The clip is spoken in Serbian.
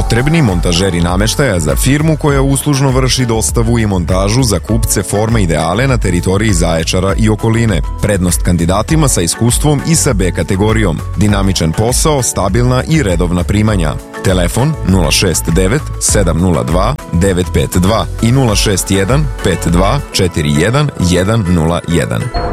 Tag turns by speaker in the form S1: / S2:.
S1: Potrebni montažeri nameštaja za firmu koja uslužno vrši dostavu i montažu za kupce forme Ideale na teritoriji Zaječara i okoline. Prednost kandidatima sa iskustvom i sa B kategorijom. Dinamičan posao, stabilna i redovna primanja. Telefon 069 702 952 i 061 52 41 101.